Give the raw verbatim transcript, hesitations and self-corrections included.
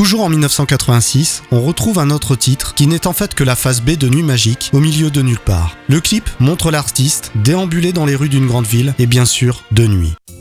Toujours en dix-neuf cent quatre-vingt-six, on retrouve un autre titre qui n'est en fait que la face B de Nuit Magique, au milieu de nulle part. Le clip montre l'artiste déambuler dans les rues d'une grande ville et bien sûr de nuit.